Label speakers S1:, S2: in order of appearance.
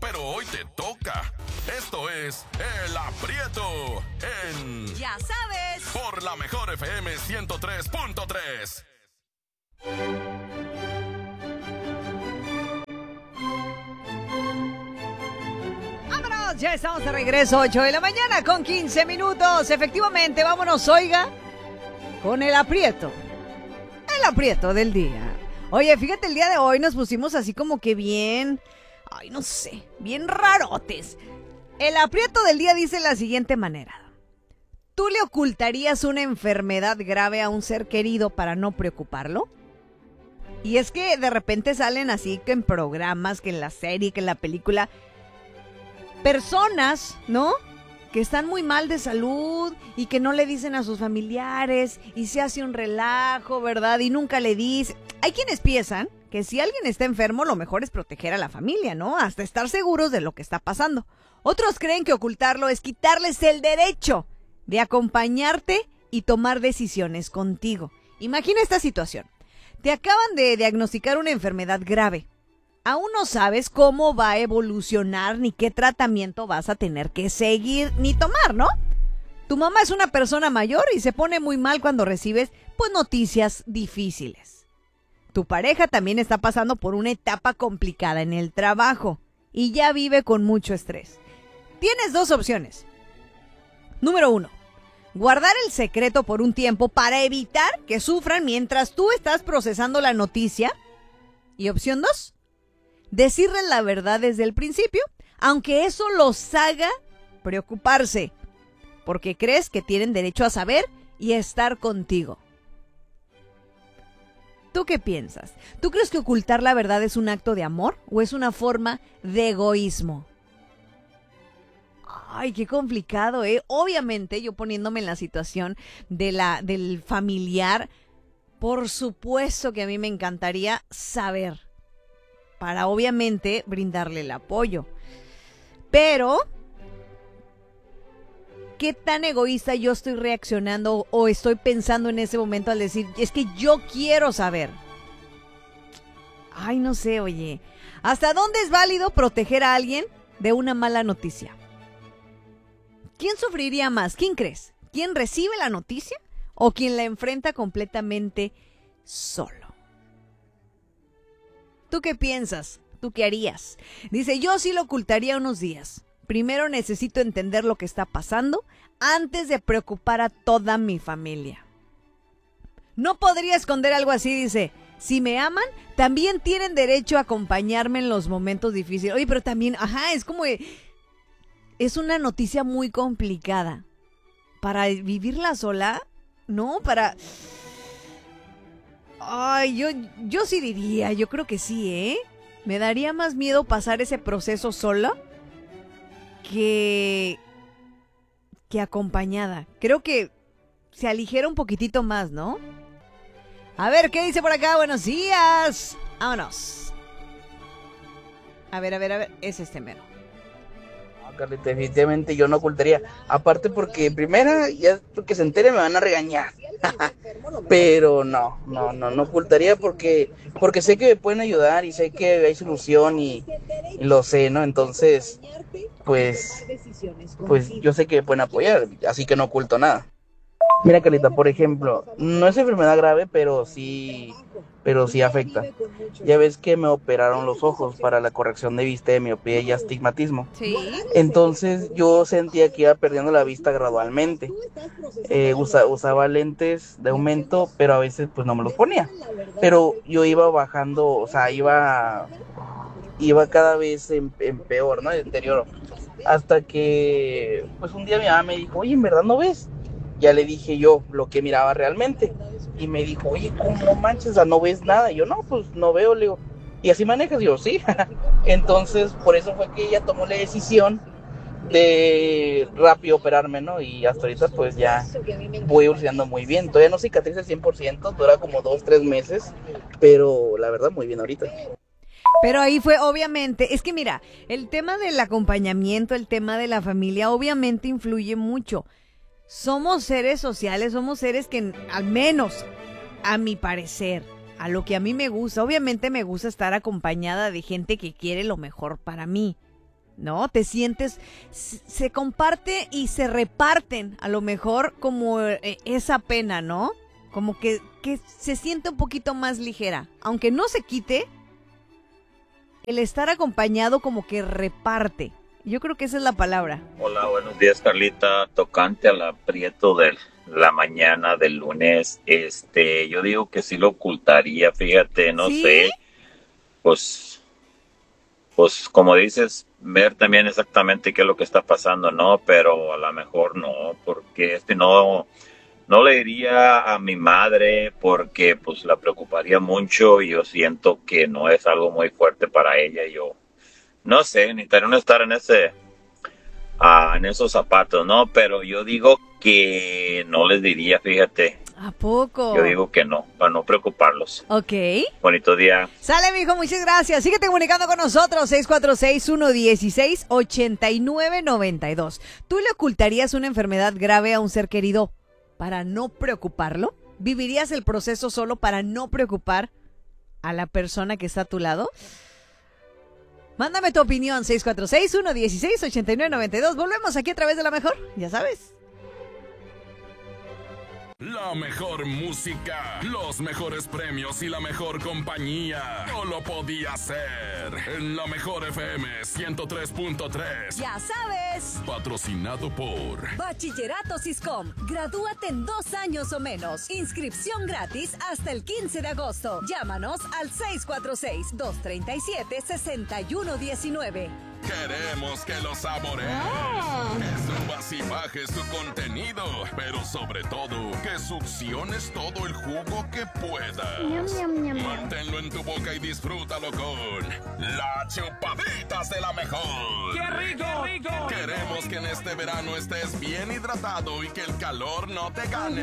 S1: pero hoy te toca. Esto es El Aprieto en...
S2: Ya sabes.
S1: Por la Mejor FM 103.3.
S2: ¡Vámonos! Ya estamos de regreso, 8 de la mañana con 15 minutos. Efectivamente, vámonos, oiga, con el aprieto. El aprieto del día. Oye, fíjate, el día de hoy nos pusimos así como que bien... Ay, no sé, bien rarotes. El aprieto del día dice de la siguiente manera. ¿Tú le ocultarías una enfermedad grave a un ser querido para no preocuparlo? Y es que de repente salen así que en programas, que en la serie, que en la película, personas, ¿no?, que están muy mal de salud y que no le dicen a sus familiares y se hace un relajo, ¿verdad? Y nunca le dice. Hay quienes piensan que si alguien está enfermo, lo mejor es proteger a la familia, ¿no? Hasta estar seguros de lo que está pasando. Otros creen que ocultarlo es quitarles el derecho de acompañarte y tomar decisiones contigo. Imagina esta situación. Te acaban de diagnosticar una enfermedad grave. Aún no sabes cómo va a evolucionar ni qué tratamiento vas a tener que seguir ni tomar, ¿no? Tu mamá es una persona mayor y se pone muy mal cuando recibes, pues, noticias difíciles. Tu pareja también está pasando por una etapa complicada en el trabajo y ya vive con mucho estrés. Tienes dos opciones. Número 1, guardar el secreto por un tiempo para evitar que sufran mientras tú estás procesando la noticia. Y opción 2, decirles la verdad desde el principio, aunque eso los haga preocuparse, porque crees que tienen derecho a saber y a estar contigo. ¿Tú qué piensas? ¿Tú crees que ocultar la verdad es un acto de amor o es una forma de egoísmo? Ay, qué complicado, ¿eh? Obviamente, yo poniéndome en la situación del familiar, por supuesto que a mí me encantaría saber, para obviamente brindarle el apoyo. Pero, ¿qué tan egoísta yo estoy reaccionando o estoy pensando en ese momento al decir, es que yo quiero saber? Ay, no sé, oye. ¿Hasta dónde es válido proteger a alguien de una mala noticia? ¿Quién sufriría más? ¿Quién crees? ¿Quién recibe la noticia o quien la enfrenta completamente solo? ¿Tú qué piensas? ¿Tú qué harías? Dice, yo sí lo ocultaría unos días. Primero necesito entender lo que está pasando antes de preocupar a toda mi familia. No podría esconder algo así, dice. Si me aman, también tienen derecho a acompañarme en los momentos difíciles. Oye, pero también, es como... Es una noticia muy complicada. Para vivirla sola, ¿no? Ay, yo sí diría, yo creo que sí, ¿eh? Me daría más miedo pasar ese proceso sola que acompañada. Creo que se aligera un poquitito más, ¿no? A ver, ¿qué dice por acá? Buenos días. Vámonos. A ver, es este mero.
S3: Carlita, definitivamente yo no ocultaría. Aparte porque primera, ya porque se entere me van a regañar. Pero no ocultaría porque sé que me pueden ayudar y sé que hay solución y lo sé, ¿no? Entonces, pues yo sé que me pueden apoyar, así que no oculto nada. Mira, Carlita, por ejemplo, no es enfermedad grave, pero sí afecta. Ya ves que me operaron los ojos para la corrección de vista, de miopía y astigmatismo.
S2: Sí.
S3: Entonces yo sentía que iba perdiendo la vista gradualmente. Usaba lentes de aumento, pero a veces pues no me los ponía. Pero yo iba bajando, o sea, iba cada vez en peor, ¿no? En deterioro. Hasta que pues un día mi mamá me dijo, oye, ¿en verdad no ves? Ya le dije yo lo que miraba realmente. Y me dijo, oye, ¿cómo no manches? O sea, ¿no ves nada? Y yo, no, pues no veo, le digo. ¿Y así manejas? Y yo, sí. Entonces, por eso fue que ella tomó la decisión de rápido operarme, ¿no? Y hasta ahorita, pues ya voy evolucionando muy bien. Todavía no cicatriza al 100%, dura como 2-3 meses. Pero la verdad, muy bien ahorita.
S2: Pero ahí fue, obviamente, es que mira, el tema del acompañamiento, el tema de la familia, obviamente influye mucho. Somos seres sociales, somos seres que, al menos, a mi parecer, a lo que a mí me gusta, obviamente me gusta estar acompañada de gente que quiere lo mejor para mí, ¿no? Te sientes, se comparte y se reparten a lo mejor como esa pena, ¿no? Como que se siente un poquito más ligera. Aunque no se quite, el estar acompañado como que reparte. Yo creo que esa es la palabra.
S4: Hola, buenos días, Carlita. Tocante al aprieto de la mañana del lunes, yo digo que sí lo ocultaría, fíjate, no
S2: ¿Sí?
S4: sé. Pues como dices, ver también exactamente qué es lo que está pasando, ¿no? Pero a lo mejor no, porque no le diría a mi madre porque pues la preocuparía mucho y yo siento que no es algo muy fuerte para ella. Yo no sé, necesitaría uno estar en esos zapatos, ¿no? Pero yo digo que no les diría, fíjate.
S2: ¿A poco?
S4: Yo digo que no, para no preocuparlos.
S2: Ok.
S4: Bonito día.
S2: Sale, mijo, muchas gracias. Síguete comunicando con nosotros, 646-116-8992. ¿Tú le ocultarías una enfermedad grave a un ser querido para no preocuparlo? ¿Vivirías el proceso solo para no preocupar a la persona que está a tu lado? Mándame tu opinión, 646-116-8992. Volvemos aquí a través de La Mejor, ya sabes.
S1: La mejor música, los mejores premios y la mejor compañía. No lo podía hacer en La Mejor FM 103.3.
S5: Ya sabes.
S1: Patrocinado por
S5: Bachillerato Siscom. Gradúate en 2 años o menos. Inscripción gratis hasta el 15 de agosto. Llámanos al 646-237-6119.
S1: Queremos que lo saboreen, que subas y bajes su contenido, pero sobre todo, que succiones todo el jugo que puedas. Manténlo en tu boca y disfrútalo con las chupaditas de La Mejor.
S6: ¡Qué rico! ¡Qué rico!
S1: Queremos que en este verano estés bien hidratado y que el calor no te gane.